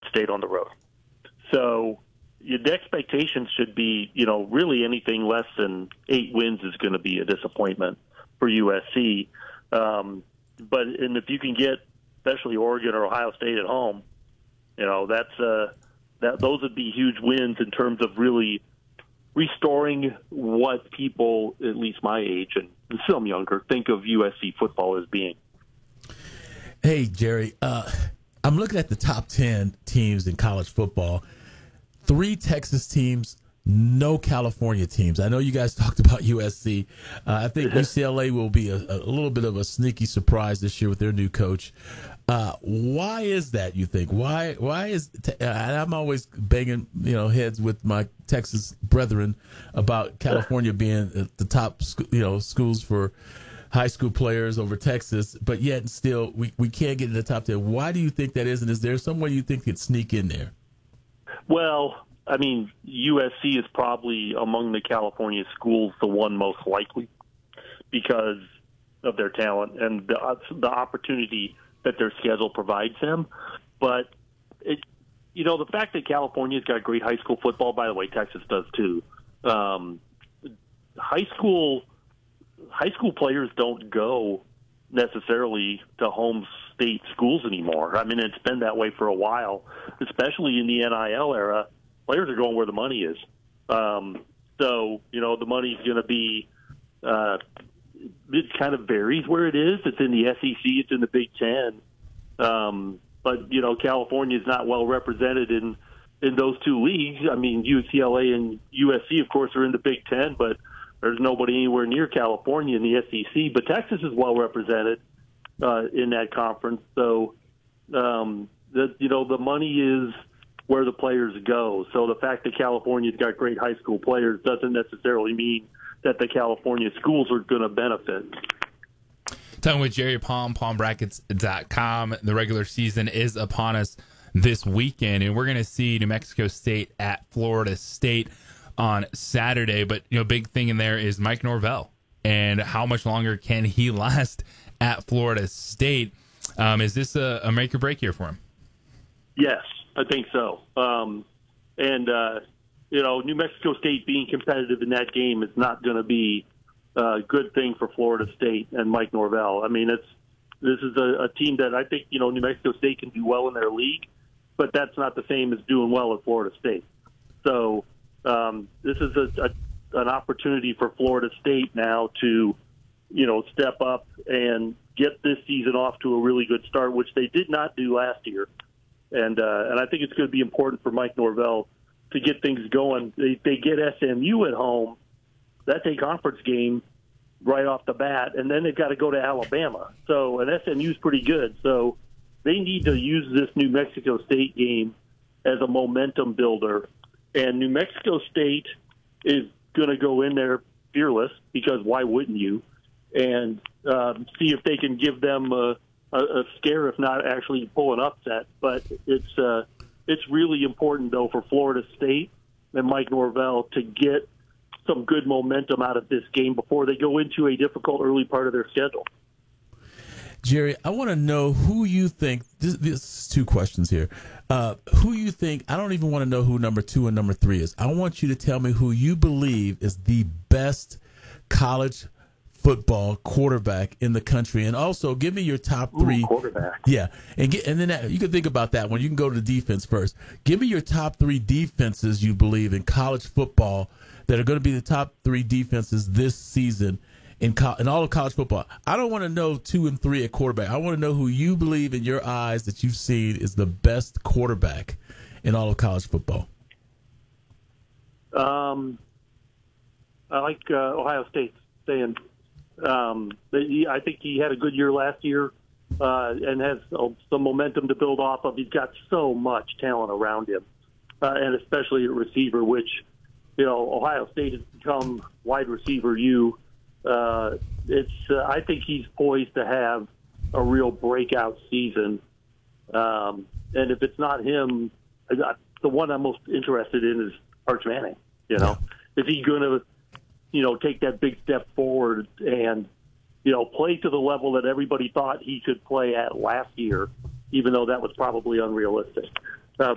State on the road. So the expectations should be, really anything less than 8 wins is going to be a disappointment for USC. And if you can get, especially Oregon or Ohio State at home, those would be huge wins in terms of really restoring what people, at least my age and some younger, think of USC football as being. Hey, Jerry, I'm looking at the top 10 teams in college football. 3 Texas teams, no California teams. I know you guys talked about USC. I think UCLA will be a little bit of a sneaky surprise this year with their new coach. Why is that, you think? Why is I'm always banging heads with my Texas brethren about California being the top schools for high school players over Texas, but yet still we can't get in the top 10. Why do you think that is, and is there someone you think could sneak in there? Well, I mean, USC is probably among the California schools the one most likely because of their talent and the opportunity that their schedule provides them. But the fact that California's got great high school football, by the way, Texas does too. High school players don't go necessarily to home state schools anymore. I mean, it's been that way for a while, especially in the NIL era. Players are going where the money is. So, the money's going to be it kind of varies where it is. It's in the SEC. It's in the Big Ten. But, California is not well represented in those 2 leagues. I mean, UCLA and USC, of course, are in the Big Ten, but there's nobody anywhere near California in the SEC. But Texas is well represented in that conference. So, the money is where the players go. So the fact that California's got great high school players doesn't necessarily mean that the California schools are going to benefit. Talking with Jerry Palm, palmbrackets.com. The regular season is upon us this weekend, and we're going to see New Mexico State at Florida State on Saturday. But, big thing in there is Mike Norvell, and how much longer can he last at Florida State? Is this a make or break year for him? Yes, I think so. New Mexico State being competitive in that game is not going to be a good thing for Florida State and Mike Norvell. I mean, this is a team that I think, New Mexico State can do well in their league, but that's not the same as doing well at Florida State. So this is an opportunity for Florida State now to, step up and get this season off to a really good start, which they did not do last year. And I think it's going to be important for Mike Norvell to get things going. They get SMU at home. That's a conference game right off the bat, and then they've got to go to Alabama. So, and SMU's pretty good. So they need to use this New Mexico State game as a momentum builder. And New Mexico State is going to go in there fearless, because why wouldn't you? And see if they can give them a scare, if not actually pull an upset. But it's really important, though, for Florida State and Mike Norvell to get some good momentum out of this game before they go into a difficult early part of their schedule. Jerry, I want to know who you think. This is 2 questions here. Who you think? I don't even want to know who number 2 and number 3 is. I want you to tell me who you believe is the best college football quarterback in the country, and also give me your top 3 quarterback. Yeah, and then you can think about that one. You can go to defense first. Give me your top 3 defenses you believe in college football that are going to be the top 3 defenses this season in all of college football. I don't want to know 2 and 3 at quarterback. I want to know who you believe in your eyes that you've seen is the best quarterback in all of college football. I like Ohio State staying. I think he had a good year last year and has some momentum to build off of. He's got so much talent around him, and especially at receiver, which, Ohio State has become wide receiver I think he's poised to have a real breakout season. And if it's not him, the one I'm most interested in is Arch Manning. Is he going to, take that big step forward and, play to the level that everybody thought he could play at last year, even though that was probably unrealistic.